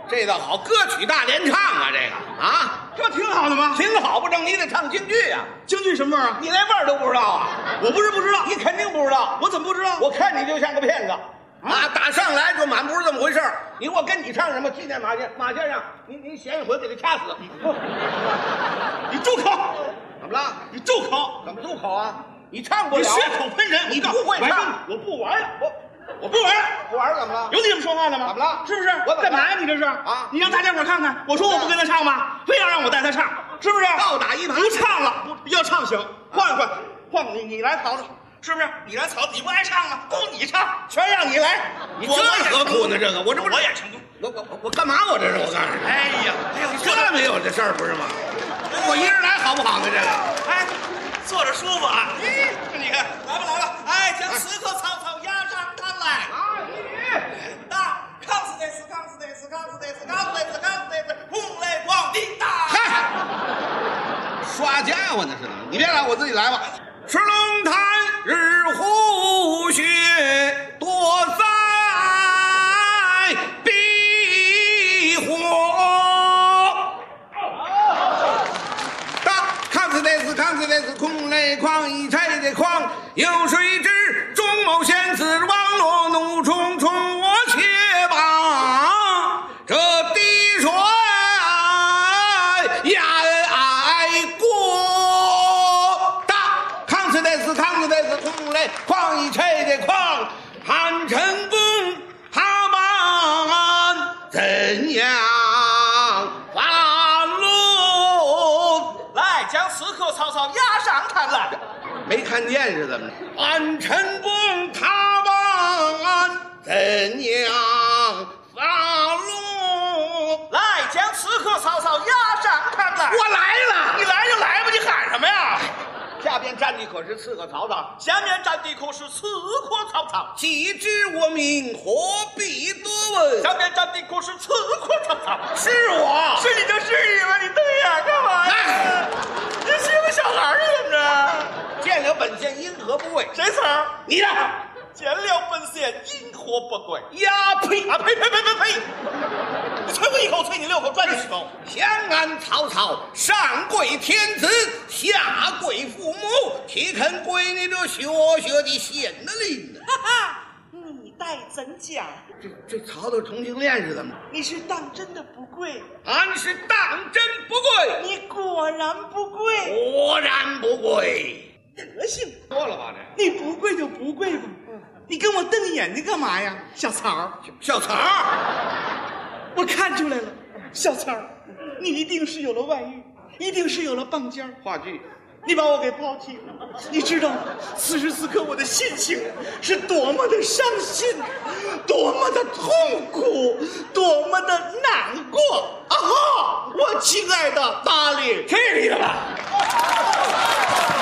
这倒好，歌曲大联唱啊，这个啊， 这挺好的吗？ 挺好不正，你得唱京剧啊。 京剧什么味儿啊？ 你连味儿都不知道啊？ 我不是不知道， 你肯定不知道。 我怎么不知道？ 我看你就像个骗子啊！打上来就满不是这么回事儿。我跟你唱什么？纪念马先生，你写一回给他掐死。 你住口！ 怎么了？ 你住口！ 怎么住口啊？你唱不了， 你血口喷人！ 你不会唱， 我不玩了，我不玩了， 不玩怎么了？ 有你这么说话的吗？ 怎么了？ 是不是？ 我干嘛呀？你这是啊？ 你让大家伙看看，我说我不跟他唱吗？非要让我带他唱，是不是？ 倒打一耙。 不唱了，要唱行，换你来曹操，是不是？你来曹操，你不爱唱吗？供你唱，全让你来。 你这何苦呢？这个我这不是我也成功。 我干嘛？我这是我告诉你。 哎呀， 你这没有这事儿不是吗？我一人来好不好呢？这个， 哎，坐着舒服啊。你看，来吧，哎，将刺客曹操押上堂来。大康斯得斯，红雷光滴答。 嗨，刷家伙呢是怎么？你别来，我自己来吧。赤龙潭日虎穴，多灾避祸。康斯得斯，空雷狂，一拆的狂，有谁知中某仙子网络怒冲冲，我且把这滴水压过。大康斯得斯，空雷狂，一拆的狂，汉成功他们怎样？ 将刺客曹操押上堂来， 没看见是怎么着？安成功他们怎样发落？ 来，将刺客曹操押上堂来。 我来了， 你来就来吧，你喊什么呀？ 下边站的可是刺客曹操， 下面站的可是刺客曹操。 既知我名，何必多问？ 下面站的可是刺客曹操。 是我， 是你就是你吗？你瞪眼干嘛呀？你欺负小孩儿怎么着？ 见了本县因何不跪？ 谁词儿？ 你的。 见了本县因何不跪？ 呀呸！ 啊呸！你吹我一口，吹你6口，转你10口。 相安曹操，上跪天子，下跪父母，岂肯跪你这学的县令呢？ 哈哈，你待怎讲？ 这曹操同性恋是怎么着？ 你是当真的不跪？ 俺是当真不跪。 你果然不跪？ 果然不跪。 德行多了吧这？ 你不跪就不跪吧。你跟我瞪眼睛干嘛呀，小曹儿？ 小曹儿， 我看出来了，小曹儿，你一定是有了外遇，一定是有了棒尖儿。 话剧， 你把我给抛弃了，你知道此时此刻我的心情是多么的伤心，多么的痛苦，多么的难过啊！我亲爱的达理， 去你的吧！